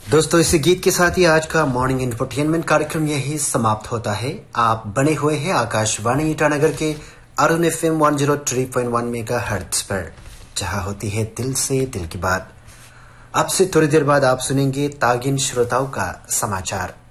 दोस्तों, इसी गीत के साथ ही आज का मॉर्निंग इंफोटेनमेंट कार्यक्रम यही समाप्त होता है। आप बने हुए हैं आकाशवाणी ईटानगर के अरुण FM 103.1 मेगाहर्ट्ज पर, जहां होती है दिल से दिल की बात। अब से थोड़ी देर बाद आप सुनेंगे तागिन श्रोताओं का समाचार।